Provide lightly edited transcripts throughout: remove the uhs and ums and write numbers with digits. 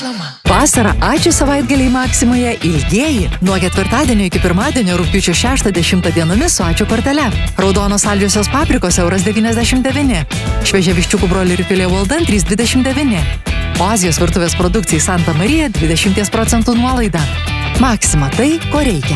Reklama. Vasarą ačiū savaitgaliai Maksimoje ilgieji. Nuo ketvirtadienio iki pirmadienio rugpjūčio 6-10 dienomis su ačiū kortele. Raudonos saldžiosios paprikos €99. Šviežia viščiukų broilerių filė Walden 3,29. O Azijos virtuvės produkcijai Santa Marija 20% nuolaida. Maksima tai, ko reikia.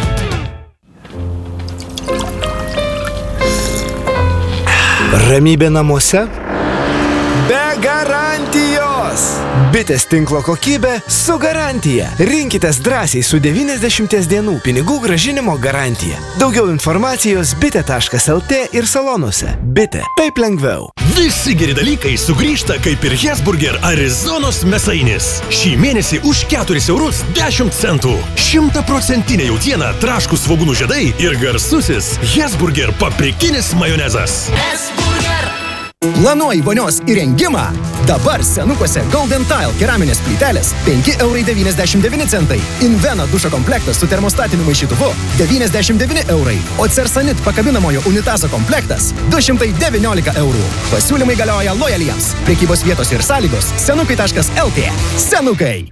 Ramybė namuose? Be garantijos! Bitės tinklo kokybė su garantija. Rinkitės drąsiai su 90 dienų pinigų grąžinimo garantija. Daugiau informacijos bitė.lt ir salonuose. Bitė. Taip lengviau. Visi geri dalykai sugrįžta kaip ir Hesburger Arizonos mėsainis. Šį mėnesį už €4.10. 100% jautiena, traškūs svogūnų žiedai ir garsusis Hesburger paprikinis majonezas. Planuoji vonios įrengimą? Dabar senukuose Golden Tile keraminės plytelės €5,99. Invena dušo komplektas su termostatiniu maišytuvu €99. O Cersanit pakabinamojo unitazo komplektas €219. Pasiūlymai galioja lojaliems. Prekybos vietos ir sąlygos senukai.lt. Senukai.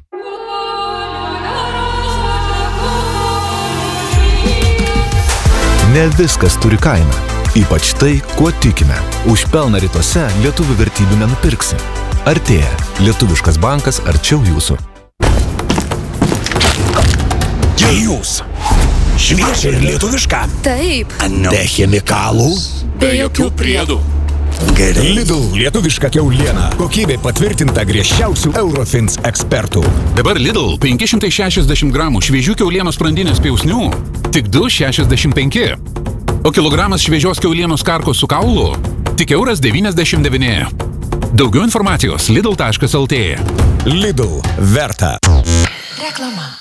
Ne viskas turi kainą. Ypač tai, kuo tikime. Už pelną rytuose lietuvių vertybių nenupirksi. Artėja. Lietuviškas bankas arčiau jūsų. Jūs. Šviežia ir lietuviška. Taip. Be chemikalų. Be jokių priedų. Gerai. Lidl lietuviška kiauliena. Kokybė patvirtinta griežčiausių Eurofins ekspertų. Dabar Lidl 560 gramų šviežių kiaulienos sprandinės piausnių tik €2,65. O kilogramas šviežios kiaulienos karkos su kaulu tik €1,99. Daugiau informacijos lidl.lt. Lidl verta. Reklama.